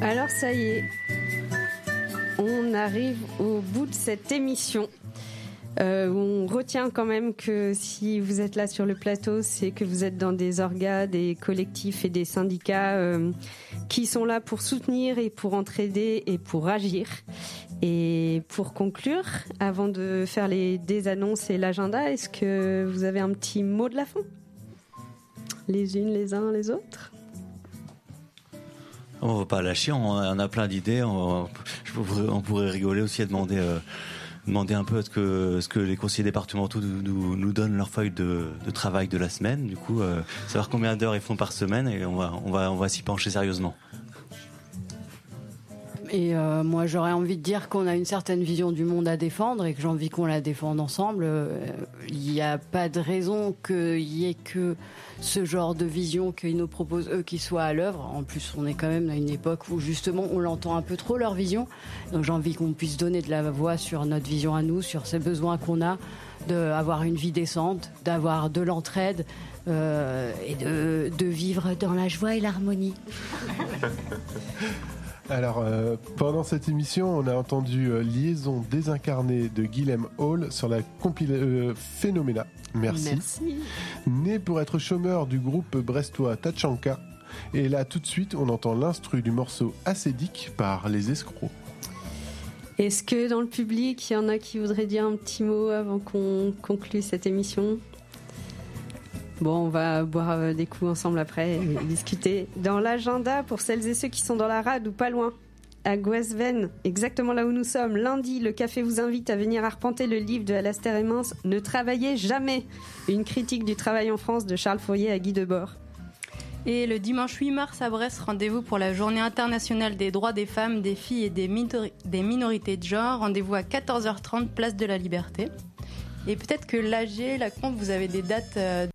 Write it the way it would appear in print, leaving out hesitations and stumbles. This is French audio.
Alors ça y est, on arrive au bout de cette émission. On retient quand même que si vous êtes là sur le plateau, c'est que vous êtes dans des orgas, des collectifs et des syndicats qui sont là pour soutenir et pour entraider et pour agir. Et pour conclure, avant de faire des annonces et l'agenda, est-ce que vous avez un petit mot de la fin ? Les unes, les uns, les autres ? On ne va pas lâcher, on a plein d'idées. On pourrait rigoler aussi et demander un peu ce que les conseillers départementaux nous donnent leur feuille de travail de la semaine. Du coup, savoir combien d'heures ils font par semaine et on va s'y pencher sérieusement. Et moi, j'aurais envie de dire qu'on a une certaine vision du monde à défendre et que j'ai envie qu'on la défende ensemble. Il n'y a pas de raison qu'il y ait que ce genre de vision qu'ils nous proposent, eux, qui soit à l'œuvre. En plus, on est quand même à une époque où, justement, on l'entend un peu trop, leur vision. Donc, j'ai envie qu'on puisse donner de la voix sur notre vision à nous, sur ces besoins qu'on a d'avoir une vie décente, d'avoir de l'entraide et de vivre dans la joie et l'harmonie. Alors, pendant cette émission, on a entendu Liaison désincarnée de Guilhem Hall sur la compilation Phénoména. Merci. Né pour être chômeur du groupe brestois Tachanka. Et là, tout de suite, on entend l'instru du morceau Acédique par Les Escrocs. Est-ce que dans le public, il y en a qui voudraient dire un petit mot avant qu'on conclue cette émission ? Bon, on va boire des coups ensemble après et discuter. Dans l'agenda, pour celles et ceux qui sont dans la rade ou pas loin, à Guesven, exactement là où nous sommes, lundi, le café vous invite à venir arpenter le livre de Alastair Hemmens « Ne travaillez jamais !» Une critique du travail en France de Charles Fourier à Guy Debord. Et le dimanche 8 mars à Brest, rendez-vous pour la journée internationale des droits des femmes, des filles et des minorités de genre. Rendez-vous à 14h30, place de la Liberté. Et peut-être que l'AG, la Comte, vous avez des dates